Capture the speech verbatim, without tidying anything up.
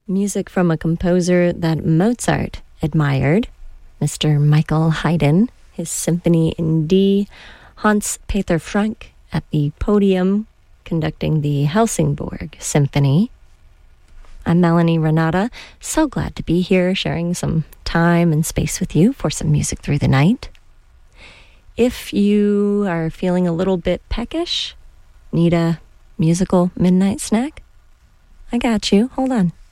Music from a composer that Mozart admired, Mister Michael Haydn, his Symphony in D, Hans Peter Frank at the podium conducting the Helsingborg Symphony. I'm Melanie Renata, so glad to be here sharing some time and space with you for some music through the night. If you are feeling a little bit peckish, need a musical midnight snack, I got you. Hold on.